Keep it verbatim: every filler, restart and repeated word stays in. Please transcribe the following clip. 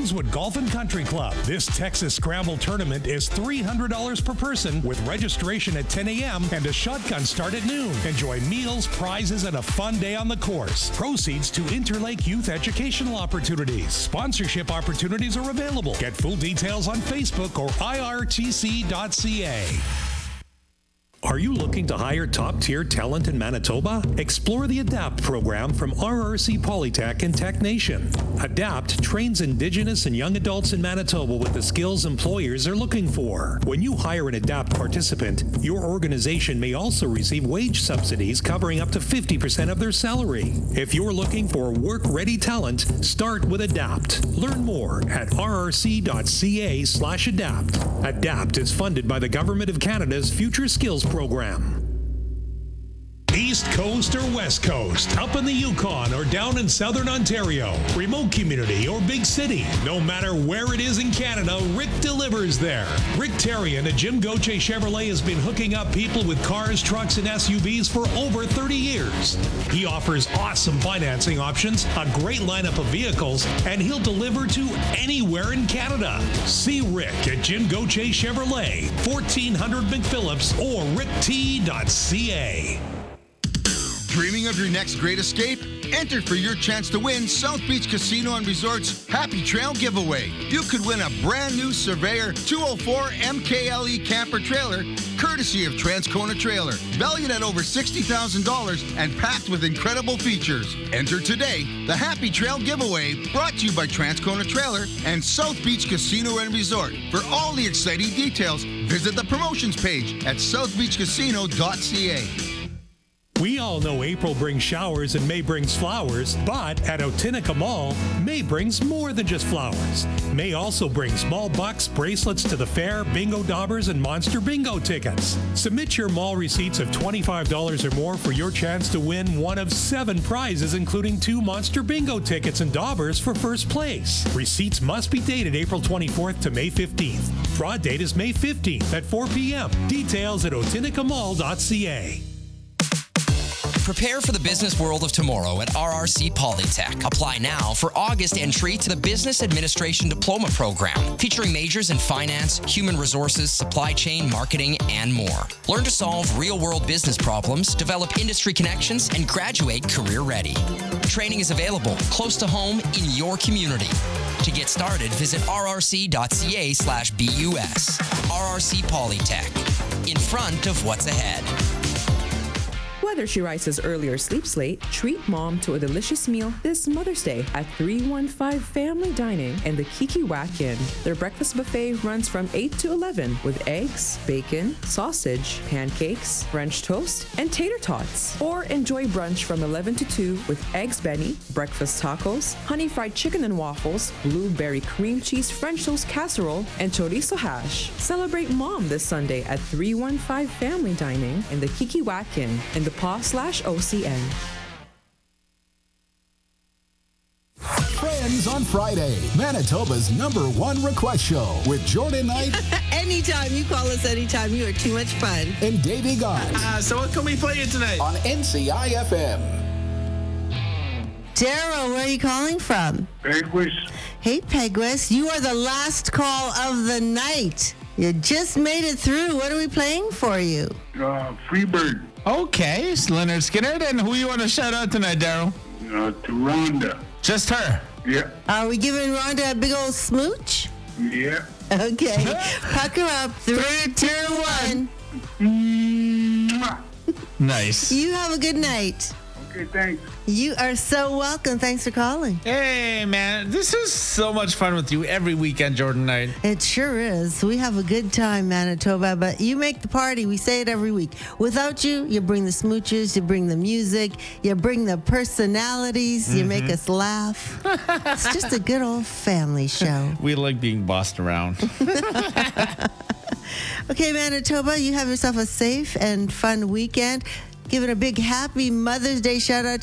Rosewood Golf and Country Club. This Texas Scramble tournament is three hundred dollars per person with registration at ten a.m. and a shotgun start at noon. Enjoy meals, prizes, and a fun day on the course. Proceeds to Interlake Youth Educational Opportunities. Sponsorship opportunities are available. Get full details on Facebook or I R T C dot C A. Are you looking to hire top-tier talent in Manitoba? Explore the ADAPT program from R R C Polytech and Tech Nation. ADAPT trains Indigenous and young adults in Manitoba with the skills employers are looking for. When you hire an ADAPT participant, your organization may also receive wage subsidies covering up to fifty percent of their salary. If you're looking for work-ready talent, start with ADAPT. Learn more at R R C dot C A slash ADAPT. ADAPT is funded by the Government of Canada's Future Skills program. East Coast or West Coast, up in the Yukon or down in Southern Ontario, remote community or big city, no matter where it is in Canada, Rick delivers there. Rick Terrian at Jim Gauthier Chevrolet has been hooking up people with cars, trucks, and S U Vs for over thirty years. He offers awesome financing options, a great lineup of vehicles, and he'll deliver to anywhere in Canada. See Rick at Jim Gauthier Chevrolet, fourteen hundred McPhillips or rick t dot c a. Dreaming of your next great escape? Enter for your chance to win South Beach Casino and Resort's Happy Trail giveaway. You could win a brand new Surveyor two oh four M K L E camper trailer, courtesy of Transcona Trailer, valued at over sixty thousand dollars and packed with incredible features. Enter today. The Happy Trail giveaway brought to you by Transcona Trailer and South Beach Casino and Resort. For all the exciting details, visit the promotions page at south beach casino dot c a. We all know April brings showers and May brings flowers, but at Otinica Mall, May brings more than just flowers. May also bring small bucks, bracelets to the fair, bingo daubers, and monster bingo tickets. Submit your mall receipts of twenty-five dollars or more for your chance to win one of seven prizes, including two monster bingo tickets and daubers for first place. Receipts must be dated April twenty-fourth to May fifteenth. Draw date is May fifteenth at four p.m. Details at otinica mall dot c a. Prepare for the business world of tomorrow at R R C Polytech. Apply now for August entry to the Business Administration Diploma Program, featuring majors in finance, human resources, supply chain, marketing, and more. Learn to solve real-world business problems, develop industry connections, and graduate career-ready. Training is available close to home in your community. To get started, visit r r c dot c a slash b u s. R R C Polytech, in front of what's ahead. Whether she rises early or sleeps late, treat mom to a delicious meal this Mother's Day at three one five Family Dining and the Kikiwak Inn. Their breakfast buffet runs from eight to eleven with eggs, bacon, sausage, pancakes, French toast, and tater tots. Or enjoy brunch from eleven to two with eggs Benny, breakfast tacos, honey fried chicken and waffles, blueberry cream cheese French toast casserole, and chorizo hash. Celebrate mom this Sunday at three one five Family Dining and the Kikiwak Inn in the paw slash O C N. Friends on Friday, Manitoba's number one request show with Jordan Knight. Anytime. You call us anytime. You are too much fun. And Davey Gard. Uh, so what can we play it tonight? On N C I F M. Daryl, where are you calling from? Pegwis. Hey, Pegwis. You are the last call of the night. You just made it through. What are we playing for you? Uh, Freebird. Okay, it's Leonard Skinner. And who you want to shout out tonight, Daryl? Uh, to Rhonda. Just her? Yeah. Are we giving Rhonda a big old smooch? Yeah. Okay. Pucker up. Three, two, one. Mwah. Nice. You have a good night. Okay, thanks. You are so welcome. Thanks for calling. Hey, man. This is so much fun with you every weekend, Jordan Knight. It sure is. We have a good time, Manitoba, but you make the party. We say it every week. Without you, you bring the smooches, you bring the music, you bring the personalities, mm-hmm. you make us laugh. It's just a good old family show. We like being bossed around. Okay, Manitoba, you have yourself a safe and fun weekend. Giving a big happy Mother's Day shout out